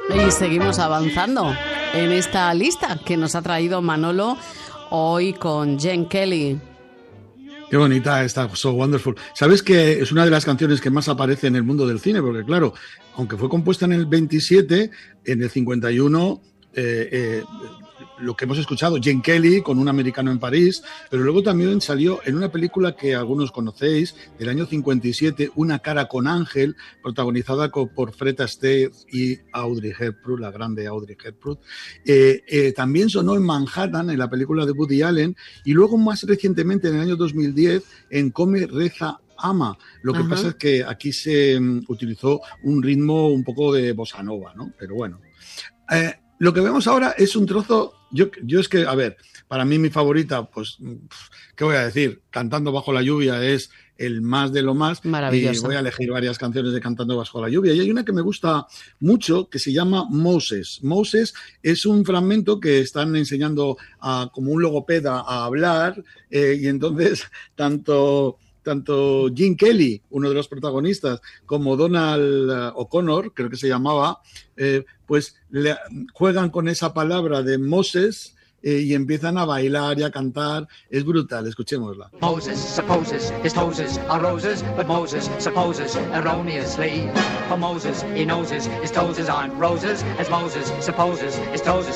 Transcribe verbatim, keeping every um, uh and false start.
Y seguimos avanzando en esta lista que nos ha traído Manolo hoy con Gene Kelly. Qué bonita está, So Wonderful. ¿Sabes que es una de las canciones que más aparece en el mundo del cine? Porque claro, aunque fue compuesta en el veintisiete, en el cincuenta y uno... Eh, eh, lo que hemos escuchado, Gene Kelly con Un americano en París, pero luego también salió en una película que algunos conocéis, del año cincuenta y siete, Una cara con ángel, protagonizada por Fred Astaire y Audrey Hepburn, la grande Audrey Hepburn. Eh, eh, también sonó en Manhattan, en la película de Woody Allen, y luego más recientemente, en el año dos mil diez, en Come, Reza, Ama. Lo que uh-huh. pasa es que aquí se um, utilizó un ritmo un poco de bossa nova, ¿no? Pero bueno. Eh, Lo que vemos ahora es un trozo, yo, yo es que, a ver, para mí mi favorita, pues, ¿qué voy a decir? Cantando bajo la lluvia es el más de lo más. Maravilloso. Y voy a elegir varias canciones de Cantando bajo la lluvia. Y hay una que me gusta mucho que se llama Moses. Moses es un fragmento que están enseñando a, como un logopeda a hablar eh, y entonces tanto... Tanto Gene Kelly, uno de los protagonistas, como Donald O'Connor, creo que se llamaba, eh, pues le, juegan con esa palabra de Moses eh, y empiezan a bailar y a cantar. Es brutal, escuchémosla. Moses supposes his toes are roses, but Moses supposes erroneously. For Moses, he knows his toes aren't roses, as Moses supposes his toes